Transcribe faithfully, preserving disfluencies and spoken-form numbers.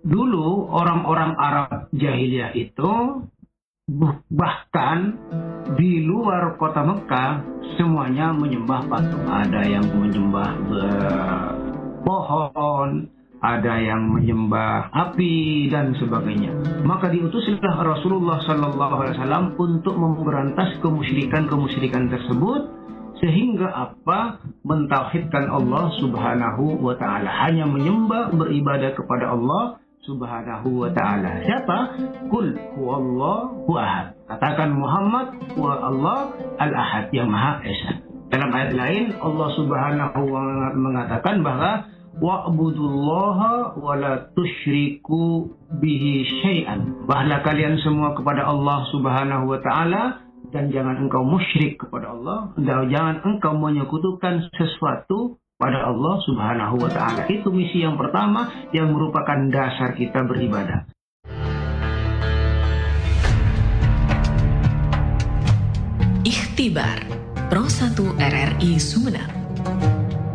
dulu orang-orang Arab jahiliyah itu bahkan di luar kota Mekah semuanya menyembah patung. Ada yang menyembah pohon, ada yang menyembah api dan sebagainya. Maka diutuslah Rasulullah Sallallahu Alaihi Wasallam untuk memberantas kemusyrikan-kemusyrikan tersebut, sehingga apa? Mentauhidkan Allah Subhanahu wa Ta'ala, hanya menyembah, beribadah kepada Allah Subhanahu wa Ta'ala. Siapa? Qul huwallahu ahad. Katakan Muhammad huwa Allah al-ahad, yang Maha Esa. Dalam ayat lain Allah Subhanahu wa Ta'ala mengatakan bahwa wa'budullaha wa la tusyriku bihi syai'an. Bahlah kalian semua kepada Allah Subhanahu wa Ta'ala, dan jangan engkau musyrik kepada Allah, dan jangan engkau menyekutukan sesuatu pada Allah Subhanahu wa Ta'ala. Itu misi yang pertama yang merupakan dasar kita beribadah. Ikhtibar Pro satu R R I Sumeneb.